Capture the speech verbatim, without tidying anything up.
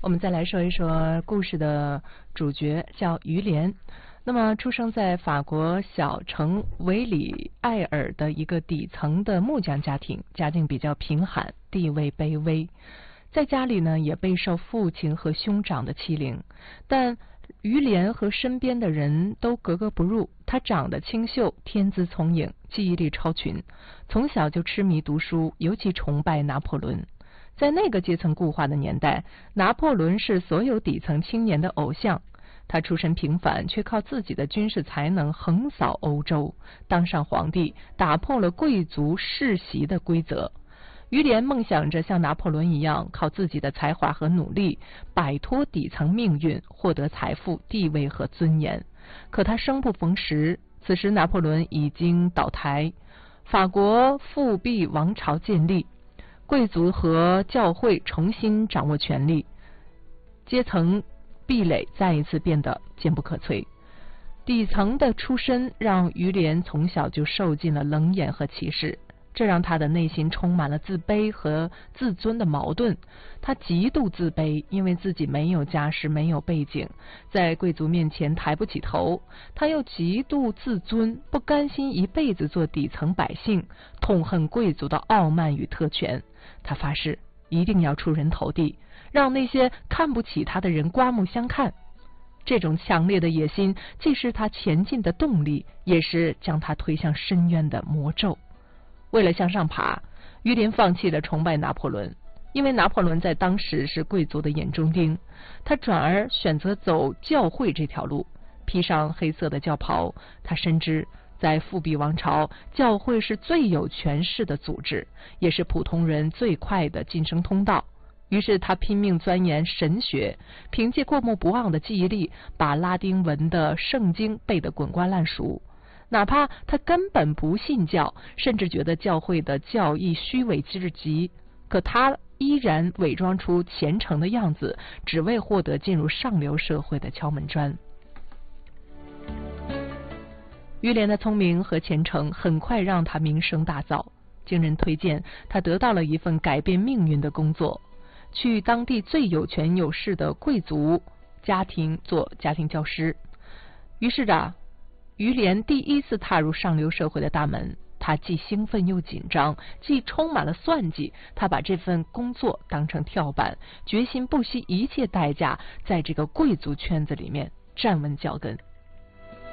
我们再来说一说故事的主角，叫于连。那么，出生在法国小城维里埃尔的一个底层的木匠家庭，家境比较贫寒，地位卑微。在家里呢，也备受父亲和兄长的欺凌，但于连和身边的人都格格不入。他长得清秀，天资聪颖，记忆力超群，从小就痴迷读书，尤其崇拜拿破仑。在那个阶层固化的年代，拿破仑是所有底层青年的偶像。他出身平凡，却靠自己的军事才能横扫欧洲，当上皇帝，打破了贵族世袭的规则。于连梦想着像拿破仑一样，靠自己的才华和努力，摆脱底层命运，获得财富、地位和尊严。可他生不逢时，此时拿破仑已经倒台，法国复辟王朝建立，贵族和教会重新掌握权力，阶层壁垒再一次变得坚不可摧。底层的出身让于连从小就受尽了冷眼和歧视，这让他的内心充满了自卑和自尊的矛盾。他极度自卑，因为自己没有家世，没有背景，在贵族面前抬不起头。他又极度自尊，不甘心一辈子做底层百姓，痛恨贵族的傲慢与特权。他发誓一定要出人头地，让那些看不起他的人刮目相看。这种强烈的野心既是他前进的动力，也是将他推向深渊的魔咒。为了向上爬，于连放弃了崇拜拿破仑，因为拿破仑在当时是贵族的眼中钉。他转而选择走教会这条路，披上黑色的教袍。他深知在复辟王朝，教会是最有权势的组织，也是普通人最快的晋升通道。于是他拼命钻研神学，凭借过目不忘的记忆力，把拉丁文的圣经背得滚瓜烂熟。哪怕他根本不信教，甚至觉得教会的教义虚伪至极，可他依然伪装出虔诚的样子，只为获得进入上流社会的敲门砖。于连的聪明和虔诚很快让他名声大噪，经人推荐，他得到了一份改变命运的工作，去当地最有权有势的贵族家庭做家庭教师。于是啊，于连第一次踏入上流社会的大门，他既兴奋又紧张，既充满了算计。他把这份工作当成跳板，决心不惜一切代价在这个贵族圈子里面站稳脚跟。